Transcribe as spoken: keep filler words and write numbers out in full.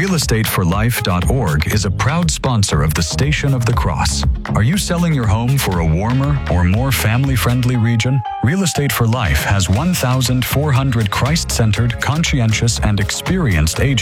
real estate for life dot org is a proud sponsor of the Station of the Cross. Are you selling your home for a warmer or more family-friendly region? Real Estate for Life has one thousand four hundred Christ-centered, conscientious, and experienced agents